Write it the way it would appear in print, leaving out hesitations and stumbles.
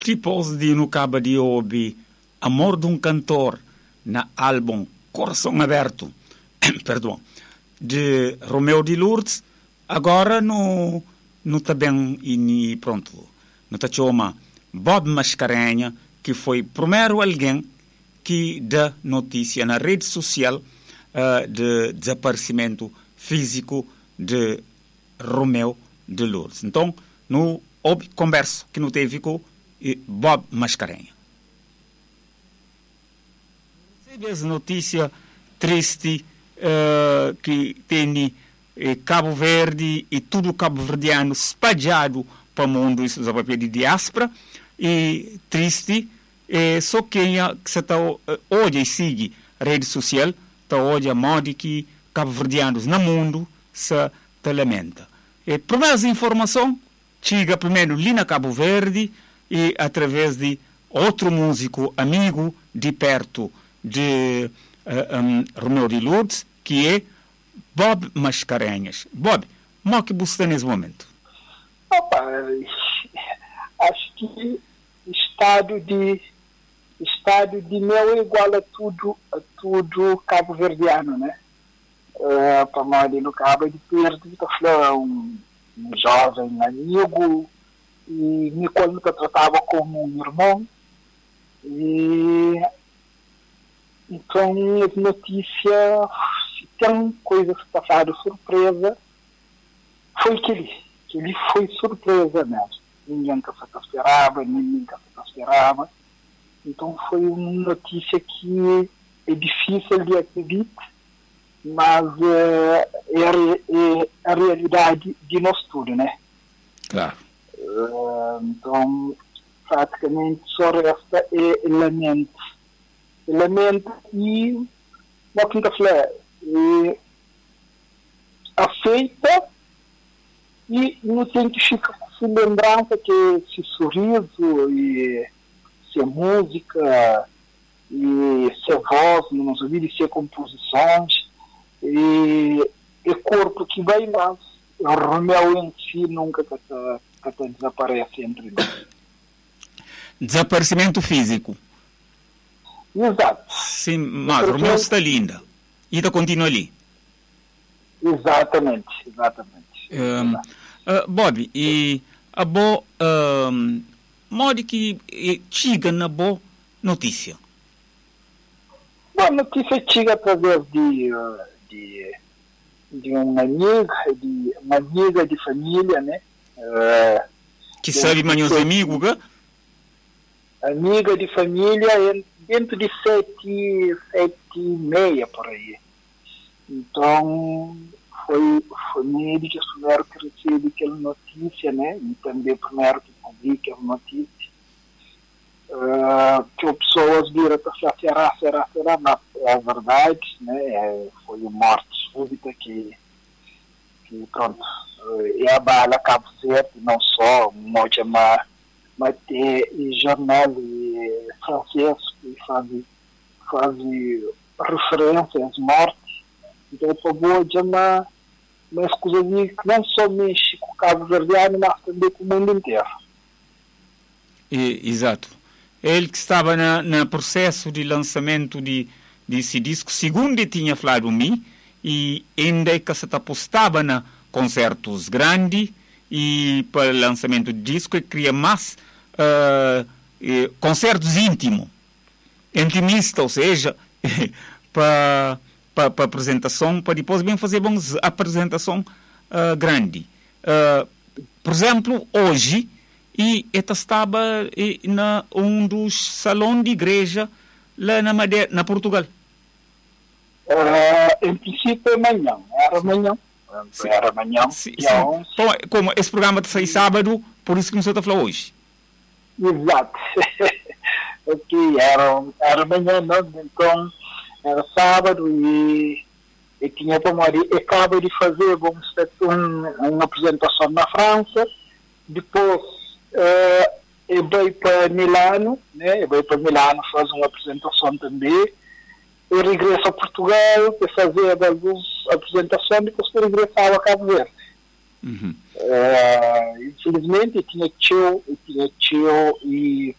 Tipos de no cabo de ouvir Amor de um Cantor na álbum Coração Aberto, perdão, de Romeu de Lourdes. Agora no também e pronto, no tá chama Bob Mascarenhas, que foi primeiro alguém que dá notícia na rede social de desaparecimento físico de Romeu de Lourdes. Então, no converso que não teve com Bob Mascarenhas. Essa notícia triste que tem Cabo Verde e tudo cabo-verdiano espalhado para o mundo, isso é papel de diáspora, e triste, só quem se está hoje segue a rede social, está hoje a modo que cabo-verdianos no mundo se lamenta. Primeiras informação chega primeiro ali na Cabo Verde e através de outro músico amigo de perto de Romeu de Lourdes, que é Bob Mascarenhas. Bob, como que você está nesse momento? Opa, acho que estado de meu é igual a tudo cabo-verdiano, né? Para nós no Cabo de Verde, um jovem amigo, e Nicole me tratava como um irmão, e então as notícias, se tem coisa que está fazendo surpresa, foi que ele foi surpresa mesmo. Ninguém que se esperava, então foi uma notícia que é difícil de acreditar, mas é a realidade de nós tudo, né? Claro. Então, praticamente só resta lamento e, uma quinta-feira, aceita e não tem que ficar com lembrança que esse sorriso e se música e se voz, não sabia de ser composições e corpo que vai mais. O Romeu em si nunca desaparece entre nós. Desaparecimento físico. Exato. Sim, mas o Romeu está linda. E ainda continua ali. Exatamente. Bob, e a boa modo que chega na boa notícia? Boa notícia chega através de uma amiga de família, né? Que sabe mais amigos, né? Amiga de família dentro de 7h30 por aí. Então foi ele que primeiro que recebe aquela notícia, né? E também primeiro que publica a notícia. Que pessoas viram será, mas é verdade, né? Foi uma morte súbita que pronto, é a bala Cabo Verde, não só, mas tem jornal francês que fazem referência às mortes. Então, por favor, é uma coisa que não só mexe com o Cabo Verdeano, mas também com o mundo inteiro. Exato. Ele que estava no processo de lançamento desse disco, segundo ele tinha falado a mim, e ainda que se apostava na concertos grandes e para o lançamento do disco, ele queria mais concertos íntimos, intimistas, ou seja, para apresentação, para depois bem fazer uma apresentação grande. Por exemplo, hoje, e esta estava na dos salões de igreja lá na Madeira, na Portugal. Em princípio amanhã. Era amanhã. Sim. Então, como esse programa sai sábado, por isso que não se está a falar hoje. Exato. Ok, era amanhã, não? Então era sábado e tinha para Maria. Acaba de fazer uma apresentação na França, depois eu veio para Milano, né? Eu veio para Milano fazer uma apresentação também. Eu regresso a Portugal para fazer algumas apresentações, depois eu regressava a Cabo Verde. Uhum. Infelizmente tinha tio e